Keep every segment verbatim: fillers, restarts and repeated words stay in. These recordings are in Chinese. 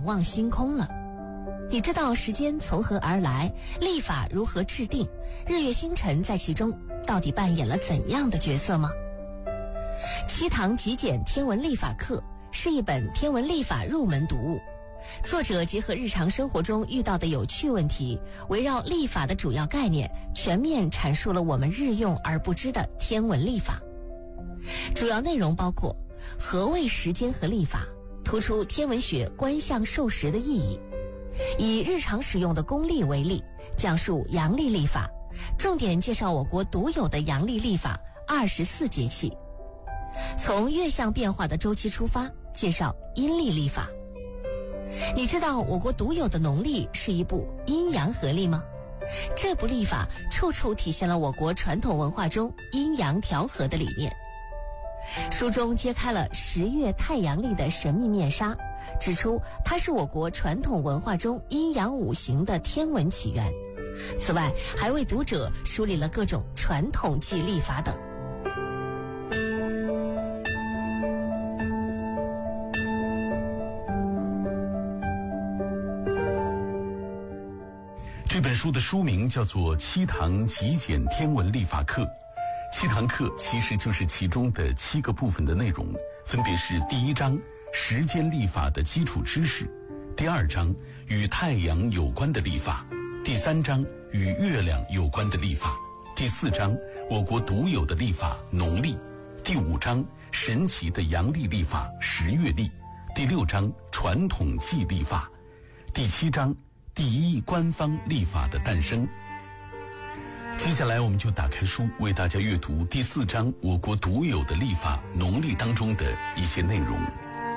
望星空了。你知道时间从何而来，历法如何制定，日月星辰在其中到底扮演了怎样的角色吗？七堂极简天文历法课是一本天文历法入门读物，作者结合日常生活中遇到的有趣问题，围绕历法的主要概念，全面阐述了我们日用而不知的天文历法。主要内容包括何谓时间和历法，突出天文学观象授时的意义，以日常使用的公历为例，讲述阳历历法，重点介绍我国独有的阳历历法二十四节气，从月相变化的周期出发，介绍阴历历法。你知道我国独有的农历是一部阴阳合历吗？这部历法处处体现了我国传统文化中阴阳调和的理念。书中揭开了十月太阳历的神秘面纱，指出它是我国传统文化中阴阳五行的天文起源。此外，还为读者梳理了各种传统纪历法等。 这本书的书名叫做《七堂极简天文历法课》。七堂课其实就是其中的七个部分的内容，分别是第一章时间历法的基础知识，第二章与太阳有关的历法，第三章与月亮有关的历法，第四章我国独有的历法农历，第五章神奇的阳历历法十月历，第六章传统纪历法，第七章第一官方历法的诞生。接下来我们就打开书，为大家阅读第四章我国独有的历法农历当中的一些内容。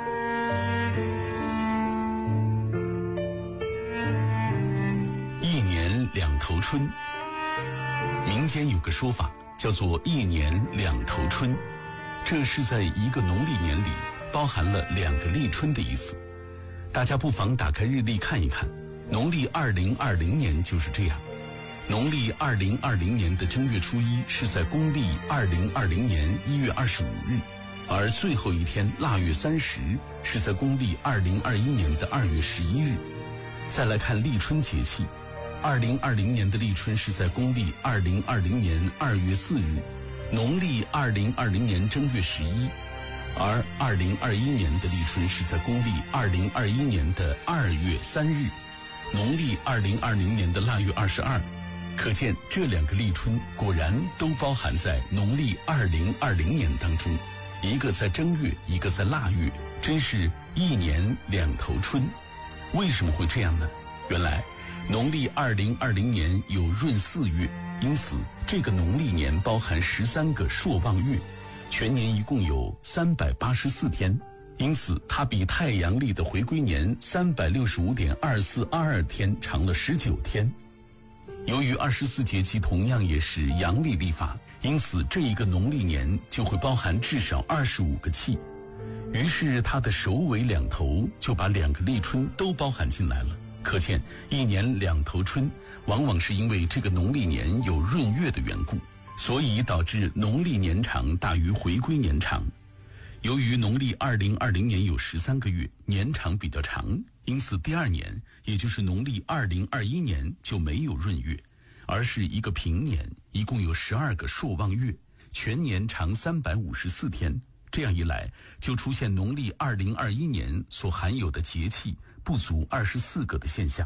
一年两头春，民间有个说法叫做一年两头春，这是在一个农历年里包含了两个立春的意思。大家不妨打开日历看一看，农历二零二零年就是这样。农历二零二零年的正月初一是在公历二零二零年一月二十五日，而最后一天腊月三十是在公历二零二一年的二月十一日。再来看立春节气，二零二零年的立春是在公历二零二零年二月四日，农历二零二零年正月十一，而二零二一年的立春是在公历二零二一年的二月三日，农历二零二零年的腊月二十二。可见这两个立春果然都包含在农历二零二零年当中，一个在正月，一个在腊月，真是一年两头春。为什么会这样呢？原来农历二零二零年有闰四月，因此这个农历年包含十三个朔望月，全年一共有三百八十四天，因此它比太阳历的回归年三百六十五点二四二二天长了十九天。由于二十四节气同样也是阳历历法，因此这一个农历年就会包含至少二十五个气，于是它的首尾两头就把两个立春都包含进来了。可见一年两头春往往是因为这个农历年有闰月的缘故，所以导致农历年长大于回归年长。由于农历二零二零年有十三个月，年长比较长，因此第二年也就是农历二零二一年就没有闰月，而是一个平年，一共有十二个朔望月，全年长三百五十四天。这样一来，就出现农历二零二一年所含有的节气不足二十四个的现象。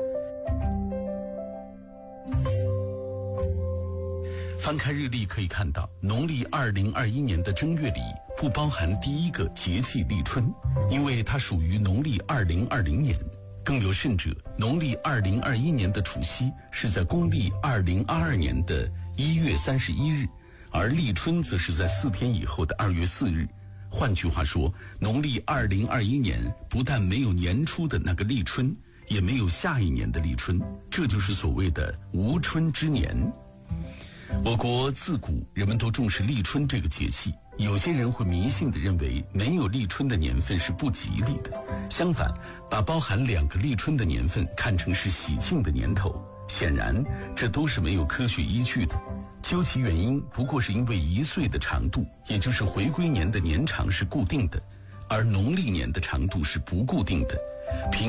翻开日历可以看到，农历二零二一年的正月里不包含第一个节气立春，因为它属于农历二零二零年。更有甚者，农历二零二一年的除夕是在公历二零二二年的一月三十一日，而立春则是在四天以后的二月四日。换句话说，农历二零二一年不但没有年初的那个立春，也没有下一年的立春，这就是所谓的无春之年。我国自古人们都重视立春这个节气，有些人会迷信地认为没有立春的年份是不吉利的，相反，把包含两个立春的年份看成是喜庆的年头，显然这都是没有科学依据的。究其原因，不过是因为一岁的长度，也就是回归年的年长是固定的，而农历年的长度是不固定的。